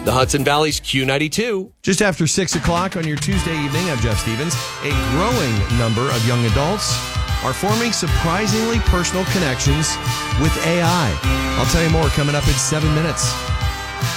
The Hudson Valley's Q92. Just after 6 o'clock on your Tuesday evening, I'm Jeff Stevens. A growing number of young adults are forming surprisingly personal connections with AI. I'll tell you more coming up in 7 minutes.